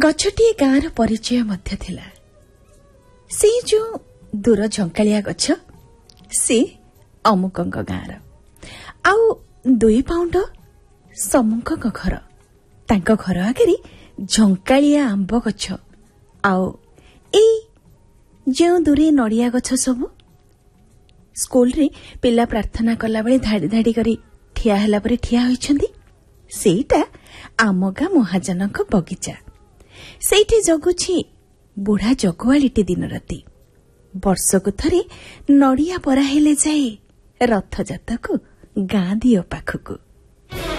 ଗଛଟିଏ ଗାଁର ପରିଚୟ ମଧ୍ୟ ଥିଲା। ସେ ଯେଉଁ ଦୂର ଝଙ୍କାଳିଆ ଗଛ ସେ ଅମୁକଙ୍କ ଗାଁର, ଆଉ 2 ପାଉଣ୍ଡ ସମୁକଙ୍କ ଘର। ତାଙ୍କ ଘର ଆଗରେ ଝଙ୍କାଳିଆ ଆମ୍ବ ଗଛ, ଆଉ ଏଇ ଯେଉଁ ଦୂରେ ନଡ଼ିଆ ଗଛ ସବୁ। ସ୍କୁଲରେ ପିଲା ପ୍ରାର୍ଥନା କଲାବେଳେ ଧାଡ଼ି ଧାଡ଼ି କରି ଠିଆ ହେଲା ପରେ ଠିଆ ହୋଇଛନ୍ତି। ସେଇଟା ଆମ ଗାଁ ମହାଜନଙ୍କ ବଗିଚା। ସେଇଠି ଜଗୁଛି ବୁଢ଼ା ଜଗୁଆଳିଟି ଦିନ ରାତି। ବର୍ଷକୁ ଥରେ ନଡ଼ିଆ ପରା ହେଲେ ଯାଏ ରଥଯାତ୍ରାକୁ ଗାଁ ଦିଅ ପାଖକୁ।